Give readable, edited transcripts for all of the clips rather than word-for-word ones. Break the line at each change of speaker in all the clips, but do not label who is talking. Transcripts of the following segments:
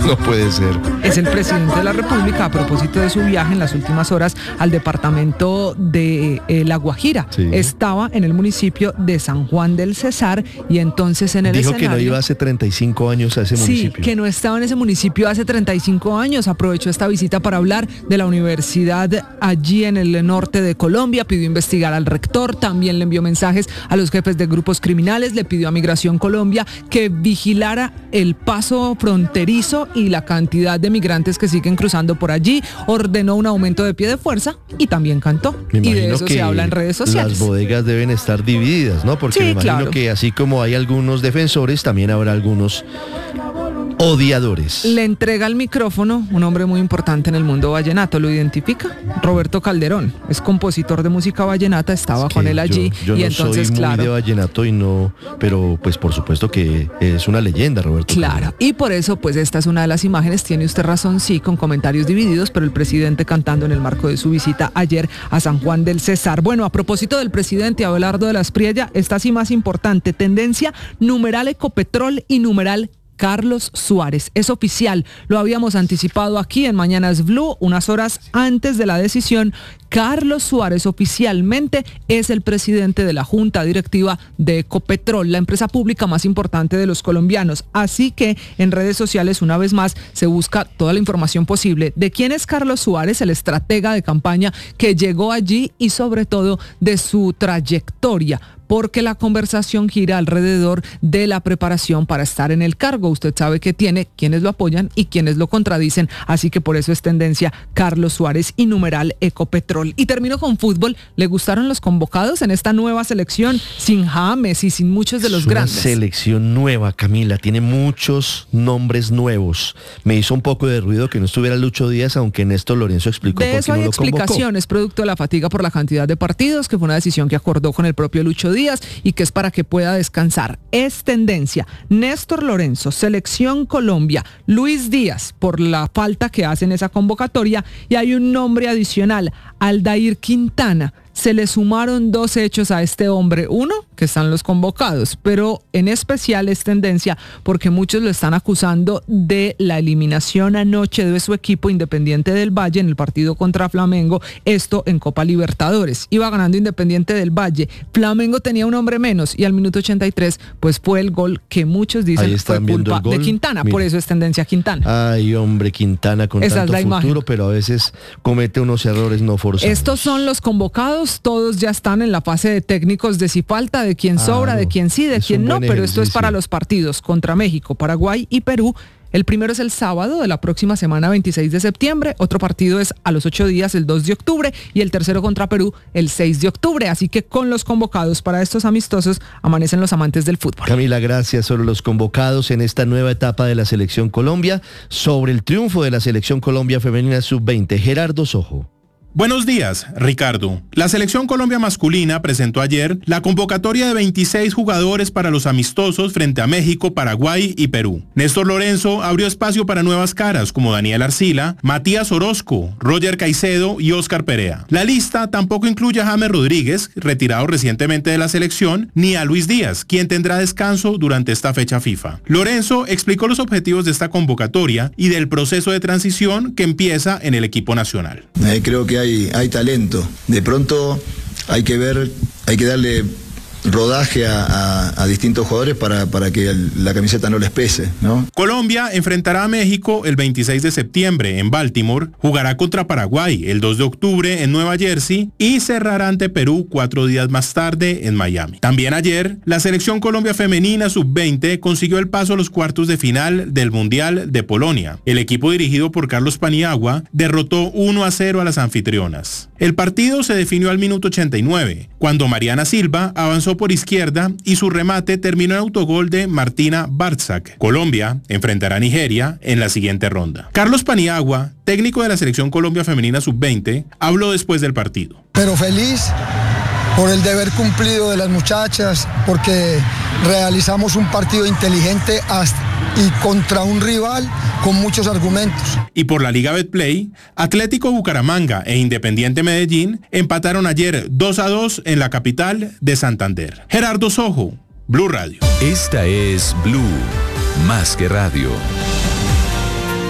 No puede ser.
Es el presidente de la República a propósito de su viaje en las últimas horas al departamento de La Guajira.
Sí.
Estaba en el municipio de San Juan del Cesar y entonces en el
Dijo
escenario...
que no iba hace 35 años a ese municipio.
Sí, que no estaba en ese municipio hace 35 años. Aprovechó esta visita para hablar de la universidad allí en el norte de Colombia. Pidió investigar al rector. También le envió mensajes a los jefes de grupos criminales. Le pidió a Migración Colombia que vigilara el paso fronterizo y la cantidad de migrantes que siguen cruzando por allí. Ordenó un aumento de pie de fuerza y también cantó. Y de eso se habla en redes sociales.
Las bodegas deben estar divididas, ¿no? Porque
sí,
me imagino
claro,
que así como hay algunos defensores, también habrá algunos odiadores.
Le entrega el micrófono un hombre muy importante en el mundo vallenato. ¿Lo identifica? Roberto Calderón. Es compositor de música vallenata, estaba con él allí.
Yo
y
no
entonces,
soy muy
claro,
de vallenato y no, pero pues por supuesto que es una leyenda, Roberto.
Claro,
Calderón.
y por eso pues esta es una de las imágenes. Tiene usted razón, sí, con comentarios divididos, pero el presidente cantando en el marco de su visita ayer a San Juan del Cesar. Bueno, a propósito del presidente Abelardo de la Espriella, esta sí más importante, tendencia numeral Ecopetrol y numeral Carlos Suárez. Es oficial, lo habíamos anticipado aquí en Mañanas Blue, unas horas antes de la decisión. Carlos Suárez oficialmente es el presidente de la Junta Directiva de Ecopetrol, la empresa pública más importante de los colombianos. Así que en redes sociales, una vez más, se busca toda la información posible de quién es Carlos Suárez, el estratega de campaña que llegó allí y sobre todo de su trayectoria, porque la conversación gira alrededor de la preparación para estar en el cargo. Usted sabe que tiene quienes lo apoyan y quienes lo contradicen, así que por eso es tendencia Carlos Suárez y numeral Ecopetrol. Y termino con fútbol. ¿Le gustaron los convocados en esta nueva selección sin James y sin muchos de los grandes?
Una selección nueva, Camila, tiene muchos nombres nuevos. Me hizo un poco de ruido que no estuviera Lucho Díaz, aunque Néstor Lorenzo explicó por qué no lo convocó.
De eso hay explicaciones, producto de la fatiga por la cantidad de partidos, que fue una decisión que acordó con el propio Lucho Díaz y que es para que pueda descansar. Es tendencia Néstor Lorenzo, Selección Colombia, Luis Díaz por la falta que hace en esa convocatoria, y hay un nombre adicional, Aldair Quintana. Se le sumaron dos hechos a este hombre. Uno, que están los convocados, pero en especial es tendencia porque muchos lo están acusando de la eliminación anoche de su equipo Independiente del Valle en el partido contra Flamengo, esto en Copa Libertadores. Iba ganando Independiente del Valle, Flamengo tenía un hombre menos y al minuto 83 pues fue el gol que muchos dicen fue culpa de Quintana. Mira, por eso es tendencia Quintana.
Ay, hombre, Quintana con
esa
tanto
es la
futuro,
imagen.
Pero a veces comete unos errores no forzados.
Estos son los convocados. Todos ya están en la fase de técnicos de si falta, de quién sobra, de quién sí, de quién no, pero esto es para los partidos contra México, Paraguay y Perú. El primero es el sábado de la próxima semana, 26 de septiembre. Otro partido es a los 8 días, el 2 de octubre. Y el tercero contra Perú, el 6 de octubre. Así que con los convocados para estos amistosos amanecen los amantes del fútbol.
Camila, gracias. Sobre los convocados en esta nueva etapa de la Selección Colombia, sobre el triunfo de la Selección Colombia Femenina Sub-20, Gerardo Sojo.
Buenos días, Ricardo. La Selección Colombia masculina presentó ayer la convocatoria de 26 jugadores para los amistosos frente a México, Paraguay y Perú. Néstor Lorenzo abrió espacio para nuevas caras como Daniel Arcila, Matías Orozco, Roger Caicedo y Óscar Perea. La lista tampoco incluye a James Rodríguez, retirado recientemente de la selección, ni a Luis Díaz, quien tendrá descanso durante esta fecha FIFA. Lorenzo explicó los objetivos de esta convocatoria y del proceso de transición que empieza en el equipo nacional.
Creo que hay talento. De pronto hay que darle rodaje a distintos jugadores para que la camiseta no les pese, ¿no?
Colombia enfrentará a México el 26 de septiembre en Baltimore, jugará contra Paraguay el 2 de octubre en Nueva Jersey y cerrará ante Perú 4 días más tarde en Miami. También ayer, la Selección Colombia Femenina Sub-20 consiguió el paso a los cuartos de final del Mundial de Polonia. El equipo dirigido por Carlos Paniagua derrotó 1-0 a las anfitrionas. El partido se definió al minuto 89, cuando Mariana Silva avanzó por izquierda y su remate terminó en autogol de Martina Barczak. Colombia enfrentará a Nigeria en la siguiente ronda. Carlos Paniagua, técnico de la Selección Colombia Femenina Sub-20, habló después del partido.
Pero feliz por el deber cumplido de las muchachas, porque realizamos un partido inteligente y contra un rival con muchos argumentos.
Y por la Liga Betplay, Atlético Bucaramanga e Independiente Medellín empataron ayer 2-2 en la capital de Santander. Gerardo Sojo, Blue Radio.
Esta es Blue, más que radio.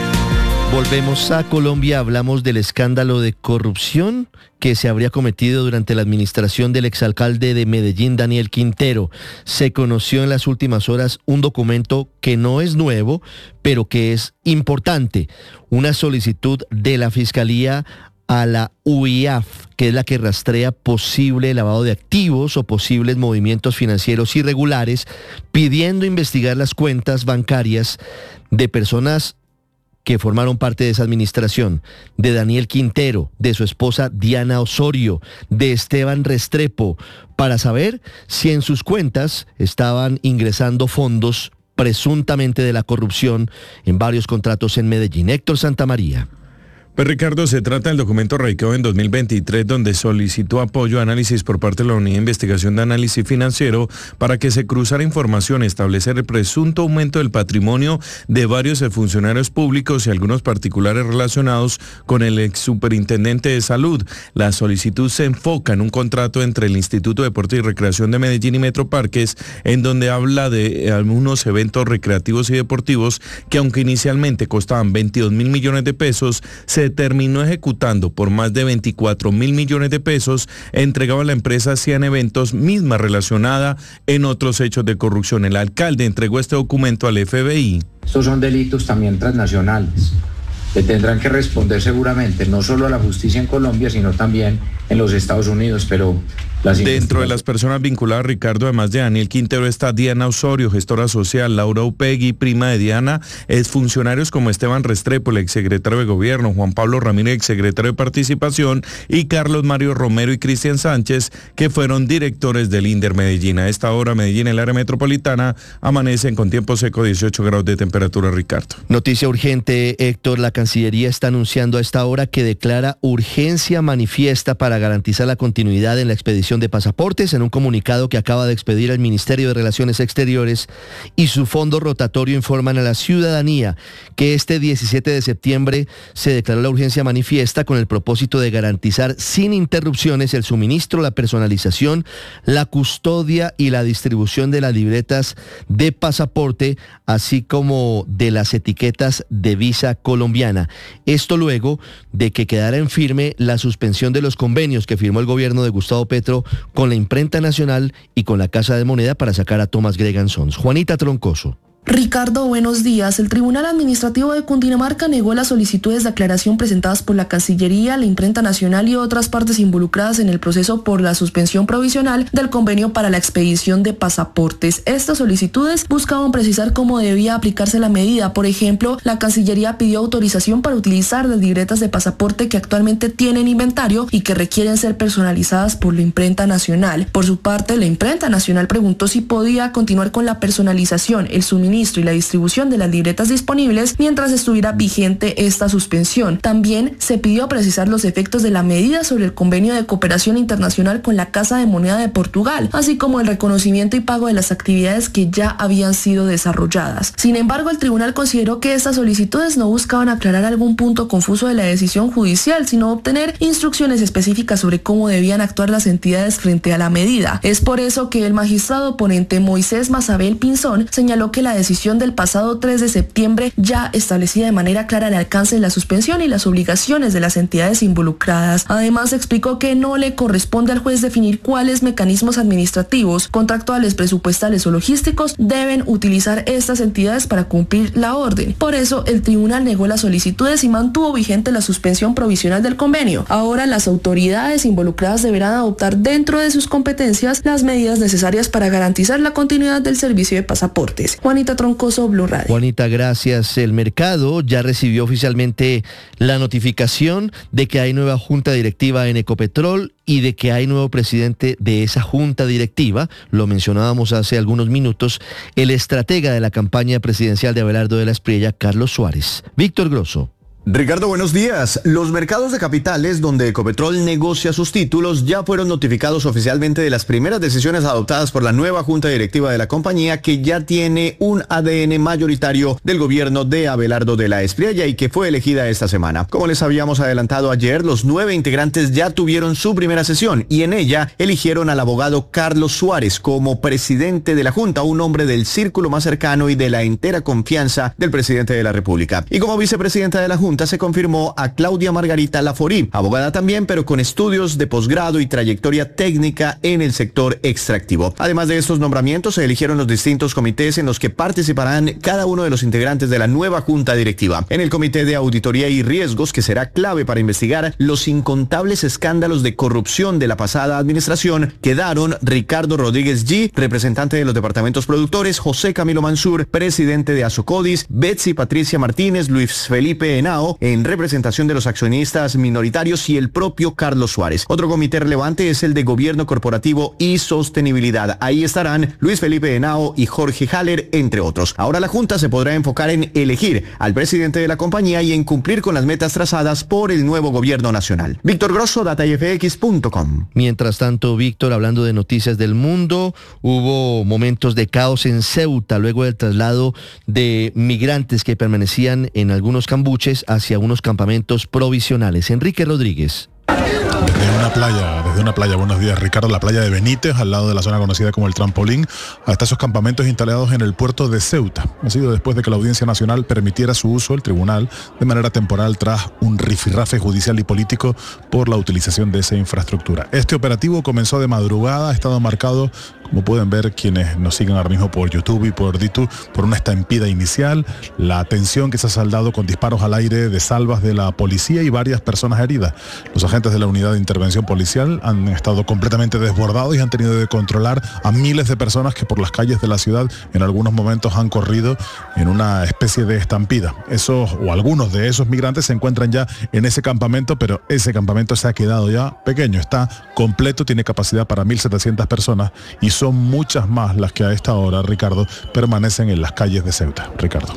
Volvemos a Colombia, hablamos del escándalo de corrupción que se habría cometido durante la administración del exalcalde de Medellín, Daniel Quintero. Se conoció en las últimas horas un documento que no es nuevo, pero que es importante, una solicitud de la Fiscalía a la UIAF, que es la que rastrea posible lavado de activos o posibles movimientos financieros irregulares, pidiendo investigar las cuentas bancarias de personas que formaron parte de esa administración, de Daniel Quintero, de su esposa Diana Osorio, de Esteban Restrepo, para saber si en sus cuentas estaban ingresando fondos presuntamente de la corrupción en varios contratos en Medellín. Héctor Santamaría.
Pues Ricardo, se trata del documento radicado en 2023 donde solicitó apoyo a análisis por parte de la Unidad de Investigación de Análisis Financiero para que se cruzara información, establecer el presunto aumento del patrimonio de varios funcionarios públicos y algunos particulares relacionados con el ex superintendente de salud. La solicitud se enfoca en un contrato entre el Instituto de Deporte y Recreación de Medellín y Metroparques, en donde habla de algunos eventos recreativos y deportivos que, aunque inicialmente costaban 22.000 millones de pesos, se terminó ejecutando por más de 24.000 millones de pesos, entregaba a la empresa Cian Eventos, misma relacionada en otros hechos de corrupción. El alcalde entregó este documento al FBI.
Estos son delitos también transnacionales, que tendrán que responder seguramente, no solo a la justicia en Colombia, sino también en los Estados Unidos, pero...
Dentro de las personas vinculadas, Ricardo, además de Daniel Quintero, está Diana Osorio, gestora social, Laura Upegui, prima de Diana, exfuncionarios como Esteban Restrepo, el exsecretario de Gobierno, Juan Pablo Ramírez, exsecretario de Participación, y Carlos Mario Romero y Cristian Sánchez, que fueron directores del INDER Medellín. A esta hora, Medellín, el área metropolitana, amanecen con tiempo seco, 18 grados de temperatura, Ricardo.
Noticia urgente, Héctor. La Cancillería está anunciando a esta hora que declara urgencia manifiesta para garantizar la continuidad en la expedición de pasaportes. En un comunicado que acaba de expedir el Ministerio de Relaciones Exteriores y su fondo rotatorio, informan a la ciudadanía que este 17 de septiembre se declaró la urgencia manifiesta con el propósito de garantizar sin interrupciones el suministro, la personalización, la custodia y la distribución de las libretas de pasaporte, así como de las etiquetas de visa colombiana. Esto luego de que quedara en firme la suspensión de los convenios que firmó el gobierno de Gustavo Petro con la Imprenta Nacional y con la Casa de Moneda para sacar a Thomas Gregan Sons. Juanita Troncoso.
Ricardo, buenos días. El Tribunal Administrativo de Cundinamarca negó las solicitudes de aclaración presentadas por la Cancillería, la Imprenta Nacional y otras partes involucradas en el proceso por la suspensión provisional del convenio para la expedición de pasaportes. Estas solicitudes buscaban precisar cómo debía aplicarse la medida. Por ejemplo, la Cancillería pidió autorización para utilizar las libretas de pasaporte que actualmente tienen inventario y que requieren ser personalizadas por la Imprenta Nacional. Por su parte, la Imprenta Nacional preguntó si podía continuar con la personalización, el suministro y la distribución de las libretas disponibles mientras estuviera vigente esta suspensión. También se pidió precisar los efectos de la medida sobre el convenio de cooperación internacional con la Casa de Moneda de Portugal, así como el reconocimiento y pago de las actividades que ya habían sido desarrolladas. Sin embargo, el tribunal consideró que estas solicitudes no buscaban aclarar algún punto confuso de la decisión judicial, sino obtener instrucciones específicas sobre cómo debían actuar las entidades frente a la medida. Es por eso que el magistrado ponente Moisés Mazabel Pinzón señaló que la decisión del pasado 3 de septiembre ya establecía de manera clara el alcance de la suspensión y las obligaciones de las entidades involucradas. Además, explicó que no le corresponde al juez definir cuáles mecanismos administrativos, contractuales, presupuestales o logísticos deben utilizar estas entidades para cumplir la orden. Por eso, el tribunal negó las solicitudes y mantuvo vigente la suspensión provisional del convenio. Ahora, las autoridades involucradas deberán adoptar dentro de sus competencias las medidas necesarias para garantizar la continuidad del servicio de pasaportes. Juanita Troncoso, Blue Radio.
Juanita, gracias. El mercado ya recibió oficialmente la notificación de que hay nueva junta directiva en Ecopetrol y de que hay nuevo presidente de esa junta directiva. Lo mencionábamos hace algunos minutos, el estratega de la campaña presidencial de Abelardo de la Espriella, Carlos Suárez. Víctor Grosso.
Ricardo, buenos días. Los mercados de capitales donde Ecopetrol negocia sus títulos ya fueron notificados oficialmente de las primeras decisiones adoptadas por la nueva junta directiva de la compañía, que ya tiene un ADN mayoritario del gobierno de Abelardo de la Espriella y que fue elegida esta semana. Como les habíamos adelantado ayer, los 9 integrantes ya tuvieron su primera sesión y en ella eligieron al abogado Carlos Suárez como presidente de la junta, un hombre del círculo más cercano y de la entera confianza del presidente de la República. Y como vicepresidenta de la junta, Junta se confirmó a Claudia Margarita Laforí, abogada también, pero con estudios de posgrado y trayectoria técnica en el sector extractivo. Además de estos nombramientos, se eligieron los distintos comités en los que participarán cada uno de los integrantes de la nueva Junta Directiva. En el Comité de Auditoría y Riesgos, que será clave para investigar los incontables escándalos de corrupción de la pasada administración, quedaron Ricardo Rodríguez G., representante de los departamentos productores, José Camilo Mansur, presidente de Asocodis, Betsy Patricia Martínez, Luis Felipe Henao, en representación de los accionistas minoritarios, y el propio Carlos Suárez. Otro comité relevante es el de Gobierno Corporativo y Sostenibilidad. Ahí estarán Luis Felipe Henao y Jorge Haller, entre otros. Ahora la Junta se podrá enfocar en elegir al presidente de la compañía y en cumplir con las metas trazadas por el nuevo gobierno nacional. Víctor Grosso, datayfx.com.
Mientras tanto, Víctor, hablando de noticias del mundo, hubo momentos de caos en Ceuta luego del traslado de migrantes que permanecían en algunos cambuches hacia unos campamentos provisionales. Enrique Rodríguez.
Desde una playa, buenos días Ricardo, la playa de Benítez, al lado de la zona conocida como el Trampolín, hasta esos campamentos instalados en el puerto de Ceuta. Ha sido después de que la Audiencia Nacional permitiera su uso, el tribunal, de manera temporal tras un rifirrafe judicial y político por la utilización de esa infraestructura. Este operativo comenzó de madrugada, ha estado marcado, como pueden ver quienes nos siguen ahora mismo por YouTube y por DITU, por una estampida inicial, la tensión que se ha saldado con disparos al aire de salvas de la policía y varias personas heridas. Los agentes de la unidad de intervención policial han estado completamente desbordados y han tenido que controlar a miles de personas que por las calles de la ciudad en algunos momentos han corrido en una especie de estampida. Algunos de esos migrantes se encuentran ya en ese campamento, pero ese campamento se ha quedado ya pequeño, está completo, tiene capacidad para 1.700 personas y son muchas más las que a esta hora, Ricardo, permanecen en las calles de Ceuta. Ricardo.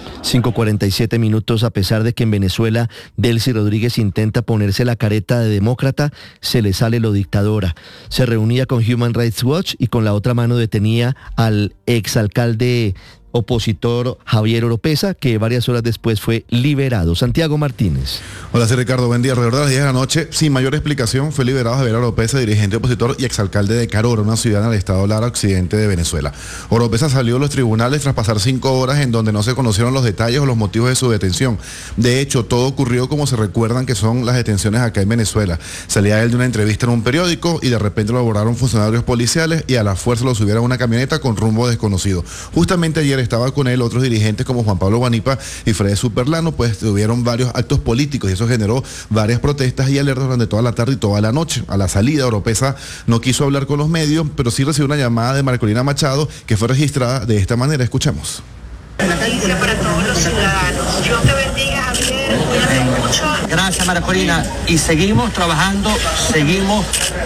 5:47 minutos. A pesar de que en Venezuela Delcy Rodríguez intenta ponerse la careta de demócrata, se le sale lo dictadora. Se reunía con Human Rights Watch y con la otra mano detenía al exalcalde opositor Javier Oropesa, que varias horas después fue liberado. Santiago Martínez.
Hola, sí, Ricardo, buen día. Alrededor de las 10 de la noche, sin mayor explicación, fue liberado Javier Oropesa, dirigente opositor y exalcalde de Carora, una ciudad en el estado Lara, occidente de Venezuela. Oropesa salió de los tribunales tras pasar 5 horas en donde no se conocieron los detalles o los motivos de su detención. De hecho, todo ocurrió como se recuerdan que son las detenciones acá en Venezuela. Salía él de una entrevista en un periódico y de repente lo abordaron funcionarios policiales y a la fuerza lo subieron a una camioneta con rumbo desconocido. Justamente ayer estaba con él otros dirigentes como Juan Pablo Guanipa y Fred Superlano, pues tuvieron varios actos políticos y eso generó varias protestas y alertas durante toda la tarde y toda la noche. A la salida, Oropesa no quiso hablar con los medios, pero sí recibió una llamada de Marcolina Machado que fue registrada de esta manera. Escuchemos.
Noticia para todos los ciudadanos. Dios te bendiga, Javier. Cuídate mucho.
Gracias, Marcolina. Y seguimos trabajando, seguimos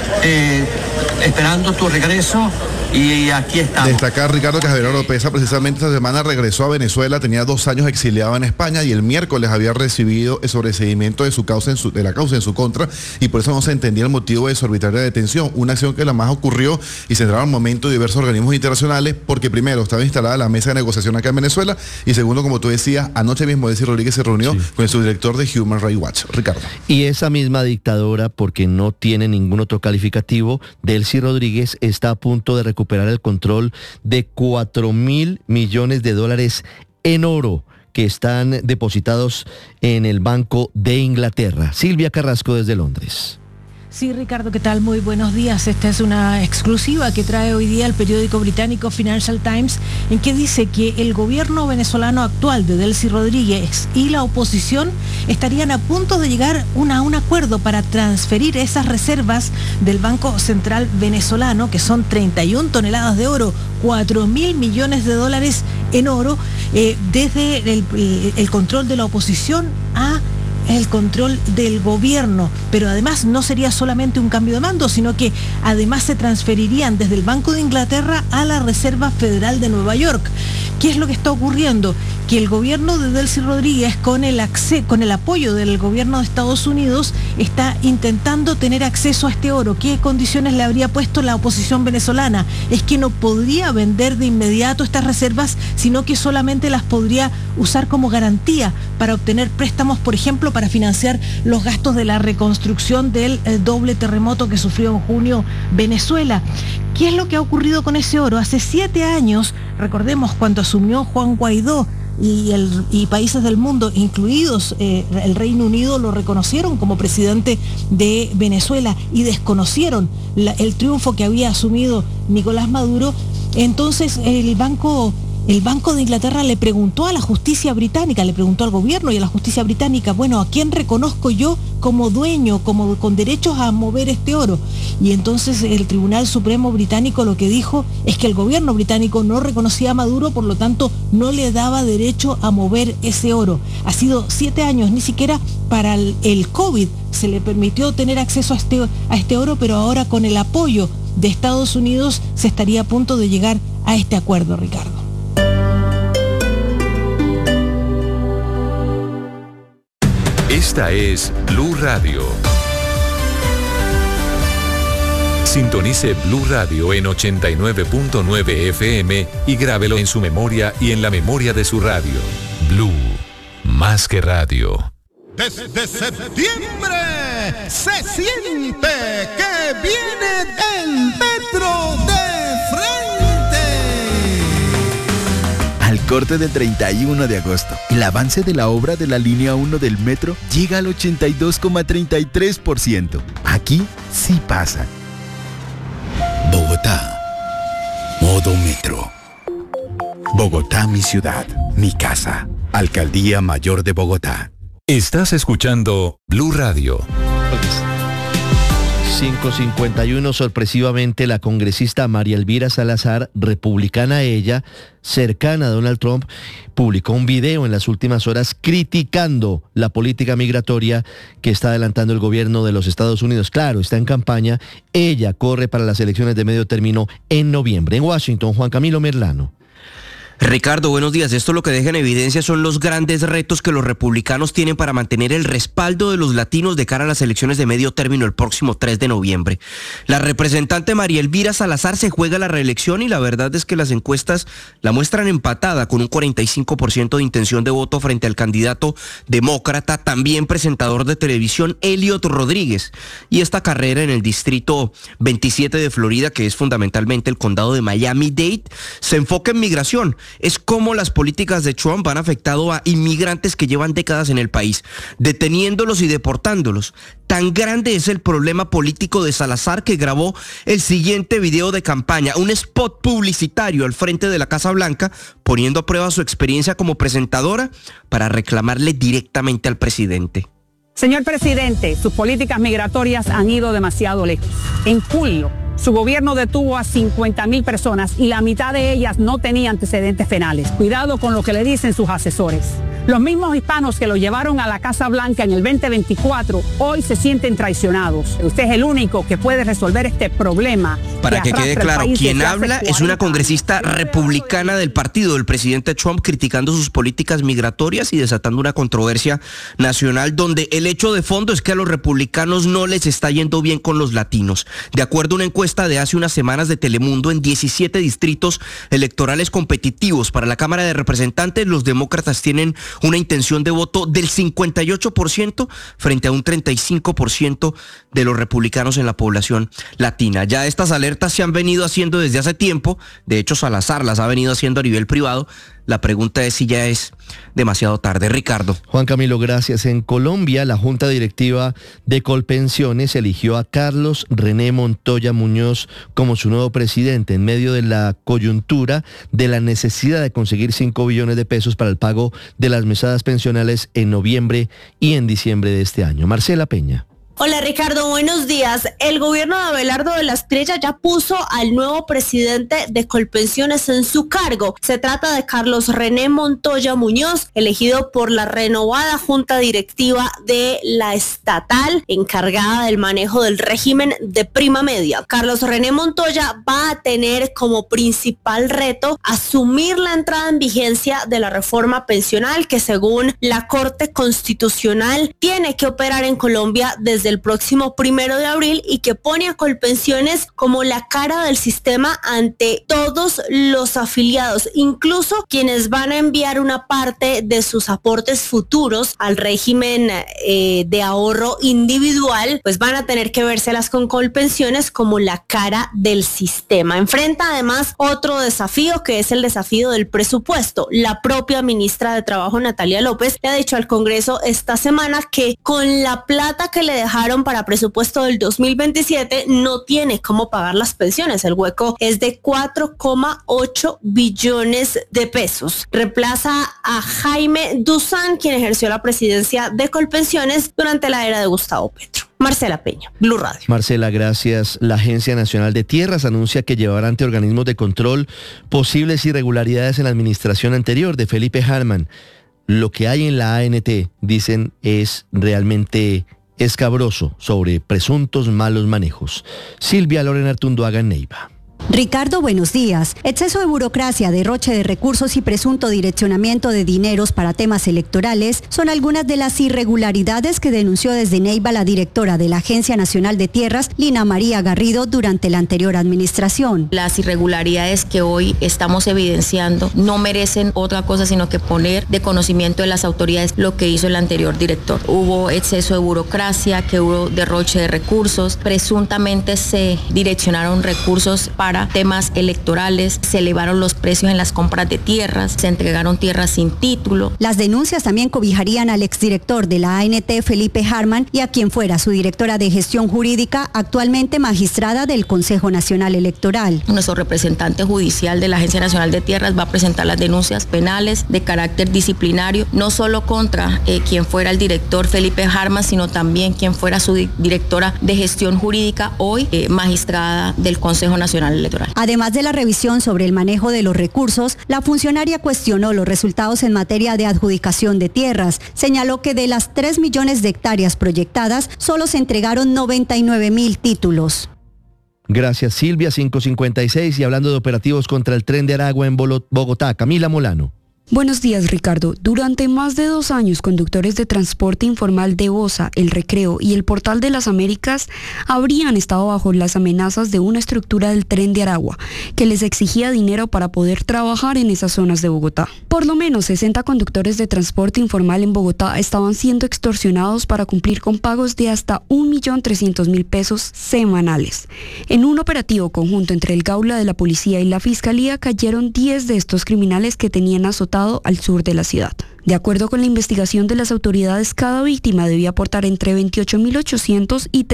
esperando tu regreso. Y aquí estamos.
Destacar, Ricardo, que Javier Oropesa precisamente esta semana regresó a Venezuela, tenía 2 años exiliado en España y el miércoles había recibido el sobreseimiento de la causa en su contra y por eso no se entendía el motivo de su arbitraria detención, una acción que la más ocurrió y se entraron al momento de diversos organismos internacionales porque primero estaba instalada la mesa de negociación acá en Venezuela y segundo, como tú decías, anoche mismo Delcy Rodríguez se reunió con el subdirector de Human Rights Watch. Ricardo.
Y esa misma dictadora, porque no tiene ningún otro calificativo, Delcy Rodríguez está a punto de recuperar el control de $4.000 millones en oro que están depositados en el Banco de Inglaterra. Silvia Carrasco desde Londres.
Sí, Ricardo, ¿qué tal? Muy buenos días. Esta es una exclusiva que trae hoy día el periódico británico Financial Times, en que dice que el gobierno venezolano actual de Delcy Rodríguez y la oposición estarían a punto de llegar a un acuerdo para transferir esas reservas del Banco Central venezolano, que son 31 toneladas de oro, $4.000 millones en oro, desde el control de la oposición a el control del gobierno, pero además no sería solamente un cambio de mando, sino que además se transferirían desde el Banco de Inglaterra a la Reserva Federal de Nueva York. ¿Qué es lo que está ocurriendo? Que el gobierno de Delcy Rodríguez, con el apoyo del gobierno de Estados Unidos, está intentando tener acceso a este oro. ¿Qué condiciones le habría puesto la oposición venezolana? Es que no podría vender de inmediato estas reservas, sino que solamente las podría usar como garantía para obtener préstamos, por ejemplo, para financiar los gastos de la reconstrucción del doble terremoto que sufrió en junio Venezuela. ¿Qué es lo que ha ocurrido con ese oro? Hace 7 años, recordemos cuando asumió Juan Guaidó y países del mundo, incluidos el Reino Unido, lo reconocieron como presidente de Venezuela y desconocieron el triunfo que había asumido Nicolás Maduro. Entonces el Banco de Inglaterra le preguntó a la justicia británica, le preguntó al gobierno y a la justicia británica, bueno, ¿a quién reconozco yo como dueño, con derechos a mover este oro? Y entonces el Tribunal Supremo británico lo que dijo es que el gobierno británico no reconocía a Maduro, por lo tanto no le daba derecho a mover ese oro. Ha sido 7 años, ni siquiera para el COVID se le permitió tener acceso a este oro, pero ahora con el apoyo de Estados Unidos se estaría a punto de llegar a este acuerdo, Ricardo.
Esta es Blue Radio. Sintonice Blue Radio en 89.9 FM y grábelo en su memoria y en la memoria de su radio. Blue, más que radio.
Desde septiembre se siente que viene el metro de frente.
Al corte del 31 de agosto, el avance de la obra de la línea 1 del metro llega al 82,33%. Aquí sí pasa. Bogotá, modo metro. Bogotá, mi ciudad, mi casa. Alcaldía Mayor de Bogotá.
Estás escuchando Blue Radio.
5:51, sorpresivamente la congresista María Elvira Salazar, republicana ella, cercana a Donald Trump, publicó un video en las últimas horas criticando la política migratoria que está adelantando el gobierno de los Estados Unidos. Claro, está en campaña, ella corre para las elecciones de medio término en noviembre. En Washington, Juan Camilo Merlano.
Ricardo, buenos días. Esto lo que deja en evidencia son los grandes retos que los republicanos tienen para mantener el respaldo de los latinos de cara a las elecciones de medio término el próximo 3 de noviembre. La representante María Elvira Salazar se juega la reelección y la verdad es que las encuestas la muestran empatada con un 45% de intención de voto frente al candidato demócrata, también presentador de televisión, Elliot Rodríguez. Y esta carrera en el distrito 27 de Florida, que es fundamentalmente el condado de Miami-Dade, se enfoca en migración. Es cómo las políticas de Trump han afectado a inmigrantes que llevan décadas en el país, deteniéndolos y deportándolos. Tan grande es el problema político de Salazar que grabó el siguiente video de campaña, un spot publicitario al frente de la Casa Blanca, poniendo a prueba su experiencia como presentadora para reclamarle directamente al presidente.
Señor presidente, sus políticas migratorias han ido demasiado lejos. En julio, su gobierno detuvo a 50,000 personas y la mitad de ellas no tenía antecedentes penales. Cuidado con lo que le dicen sus asesores. Los mismos hispanos que lo llevaron a la Casa Blanca en el 2024 hoy se sienten traicionados. Usted es el único que puede resolver este problema.
Para que quede claro, quien habla es una congresista republicana del partido del presidente Trump criticando sus políticas migratorias y desatando una controversia nacional donde el hecho de fondo es que a los republicanos no les está yendo bien con los latinos. De acuerdo a una encuesta de hace unas semanas de Telemundo, en 17 distritos electorales competitivos para la Cámara de Representantes, los demócratas tienen una intención de voto del 58% frente a un 35% de los republicanos en la población latina. Ya estas alertas se han venido haciendo desde hace tiempo, de hecho Salazar las ha venido haciendo a nivel privado. La pregunta es si ya es demasiado tarde. Ricardo.
Juan Camilo, gracias. En Colombia, la Junta Directiva de Colpensiones eligió a Carlos René Montoya Muñoz como su nuevo presidente en medio de la coyuntura de la necesidad de conseguir 5 billones de pesos para el pago de las mesadas pensionales en noviembre y en diciembre de este año. Marcela Peña.
Hola Ricardo, buenos días. El gobierno de Abelardo de la Espriella ya puso al nuevo presidente de Colpensiones en su cargo. Se trata de Carlos René Montoya Muñoz, elegido por la renovada Junta Directiva de la estatal encargada del manejo del régimen de prima media. Carlos René Montoya va a tener como principal reto asumir la entrada en vigencia de la reforma pensional que según la Corte Constitucional tiene que operar en Colombia desde del próximo 1 de abril y que pone a Colpensiones como la cara del sistema ante todos los afiliados, incluso quienes van a enviar una parte de sus aportes futuros al régimen de ahorro individual, pues van a tener que vérselas con Colpensiones como la cara del sistema. Enfrenta además otro desafío, que es el desafío del presupuesto. La propia ministra de Trabajo, Natalia López, le ha dicho al Congreso esta semana que con la plata que le dejaron para presupuesto del 2027 no tiene cómo pagar las pensiones. El hueco es de 4,8 billones de pesos. Reemplaza a Jaime Duzán, quien ejerció la presidencia de Colpensiones durante la era de Gustavo Petro. Marcela Peña, Blue Radio.
Marcela, gracias. La Agencia Nacional de Tierras anuncia que llevará ante organismos de control posibles irregularidades en la administración anterior de Felipe Hartmann. Lo que hay en la ANT, dicen, es realmente escabroso sobre presuntos malos manejos. Silvia Lorena Artunduaga en Neiva.
Ricardo, buenos días. Exceso de burocracia, derroche de recursos y presunto direccionamiento de dineros para temas electorales son algunas de las irregularidades que denunció desde Neiva la directora de la Agencia Nacional de Tierras, Lina María Garrido, durante la anterior administración.
Las irregularidades que hoy estamos evidenciando no merecen otra cosa sino que poner de conocimiento de las autoridades lo que hizo el anterior director. Hubo exceso de burocracia, que hubo derroche de recursos, presuntamente se direccionaron recursos para temas electorales, se elevaron los precios en las compras de tierras, se entregaron tierras sin título.
Las denuncias también cobijarían al exdirector de la ANT, Felipe Hartmann, y a quien fuera su directora de gestión jurídica, actualmente magistrada del Consejo Nacional Electoral.
Nuestro representante judicial de la Agencia Nacional de Tierras va a presentar las denuncias penales de carácter disciplinario, no solo contra quien fuera el director Felipe Hartmann, sino también quien fuera su directora de gestión jurídica, hoy magistrada del Consejo Nacional Electoral.
Además de la revisión sobre el manejo de los recursos, la funcionaria cuestionó los resultados en materia de adjudicación de tierras. Señaló que de las 3 millones de hectáreas proyectadas, solo se entregaron 99.000 títulos.
Gracias, Silvia. 5:56. Y hablando de operativos contra el Tren de Aragua en Bogotá, Camila Molano.
Buenos días, Ricardo. Durante más de 2 años, conductores de transporte informal de OSA, El Recreo y el Portal de las Américas habrían estado bajo las amenazas de una estructura del Tren de Aragua que les exigía dinero para poder trabajar en esas zonas de Bogotá. Por lo menos 60 conductores de transporte informal en Bogotá estaban siendo extorsionados para cumplir con pagos de hasta 1.300.000 pesos semanales. En un operativo conjunto entre el Gaula de la Policía y la Fiscalía cayeron 10 de estos criminales que tenían azotado al sur de la ciudad. De acuerdo con la investigación de las autoridades, cada víctima debía aportar entre 28.800 y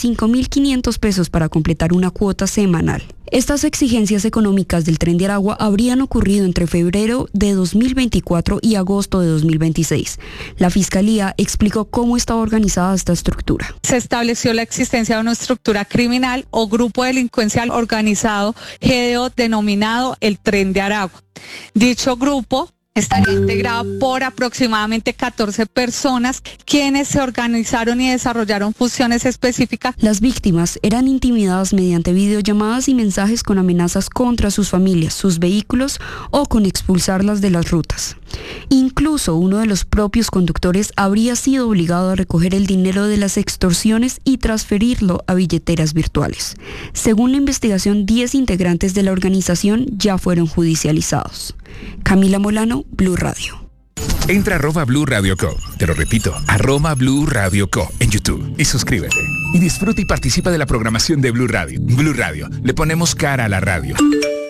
35.500 pesos para completar una cuota semanal. Estas exigencias económicas del Tren de Aragua habrían ocurrido entre febrero de 2024 y agosto de 2026. La Fiscalía explicó cómo estaba organizada esta estructura.
Se estableció la existencia de una estructura criminal o grupo delincuencial organizado, GDO, denominado el Tren de Aragua. Dicho grupo estaría integrado por aproximadamente 14 personas, quienes se organizaron y desarrollaron funciones específicas.
Las víctimas eran intimidadas mediante videollamadas y mensajes con amenazas contra sus familias, sus vehículos o con expulsarlas de las rutas. Incluso uno de los propios conductores habría sido obligado a recoger el dinero de las extorsiones y transferirlo a billeteras virtuales. Según la investigación, 10 integrantes de la organización ya fueron judicializados. Camila Molano, Blue Radio.
Entra a @Blue Radio Co. Te lo repito, @Blue Radio Co. en YouTube y suscríbete. Y disfruta y participa de la programación de Blue Radio. Blue Radio, le ponemos cara a la radio.